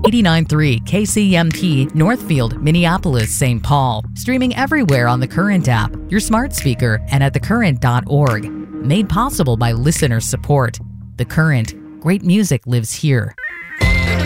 89.3 KCMT Northfield, Minneapolis, St. Paul. Streaming everywhere on the Current app, your smart speaker, and at thecurrent.org. Made possible by listener support. The Current. Great music lives here.